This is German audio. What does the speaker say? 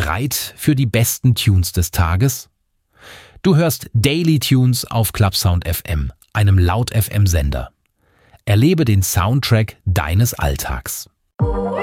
bereit für die besten Tunes des Tages? Du hörst Daily Tunes auf Clubsound FM, einem Laut FM Sender. Erlebe den Soundtrack deines Alltags.